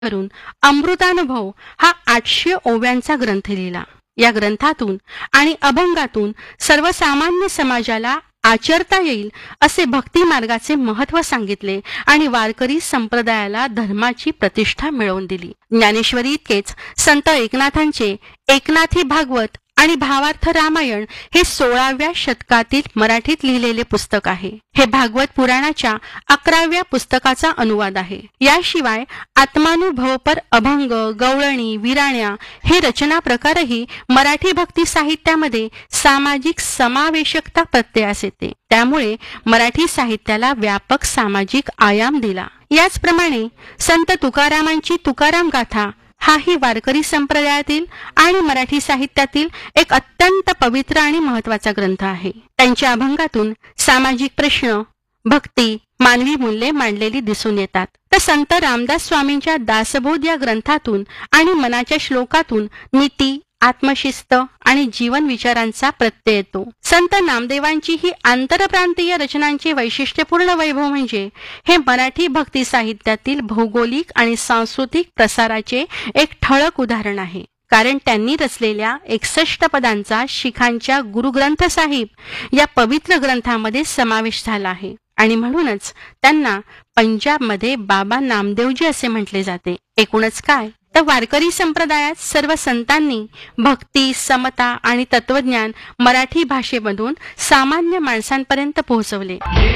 करून अमृतानुभव हा 800 ओव्यांचा ग्रंथ लिहिला। या ग्रंथातून आणि अभंगातून सर्वसामान्य समाजाला आचरता येईल असे भक्ती मार्गाचे महत्त्व सांगितले आणि वारकरी संप्रदायाला धर्माची प्रतिष्ठा मिळवून दिली। ज्ञानेश्वरी इतकेच संत एकनाथांचे एकनाथी भागवत आणि भावार्थ रामायण हे 16व्या शतकातील मराठीत लिहिलेले पुस्तक आहे। हे भागवत पुराणाच्या 11व्या पुस्तकाचा अनुवाद आहे। याशिवाय आत्मानुभवपर अभंग, गवळणी, विराण्या हे रचना प्रकारही मराठी भक्ती साहित्यामध्ये सामाजिक समावेशकता प्रत्ययास येते। त्यामुळे मराठी साहित्याला व्यापक सामाजिक आयाम दिला। याचप्रमाणे संत तुकारामांची तुकाराम गाथा हाही वारकरी संप्रदायातील आणि मराठी साहित्यातील एक अत्यंत पवित्र आणि महत्त्वाचा ग्रंथ आहे। त्यांच्या अभंगातून सामाजिक प्रश्न, भक्ती, मानवी मूल्ये मांडलेली दिसून येतात। तर संत रामदास स्वामींच्या दासबोध या ग्रंथातून आणि मनाच्या श्लोकातून नीती, आत्मशिस्त आणि जीवन विचारांचा प्रत्यय येतो। संत नामदेवांची ही आंतरप्रांतीय रचनांचे वैशिष्ट्यपूर्ण वैभव म्हणजे हे मराठी भक्ती साहित्यातील भौगोलिक आणि सांस्कृतिक प्रसाराचे एक ठळक उदाहरण आहे। कारण त्यांनी रचलेल्या 61 पदांचा शिखांच्या गुरुग्रंथ साहिब या पवित्र ग्रंथामध्ये समावेश झाला आहे आणि म्हणूनच त्यांना पंजाबमध्ये बाबा नामदेवजी असे म्हटले जाते। एकूणच काय तर वारकरी संप्रदायात सर्व संतांनी भक्ती, समता आणि तत्वज्ञान मराठी भाषेमधून सामान्य माणसांपर्यंत पोहोचवले।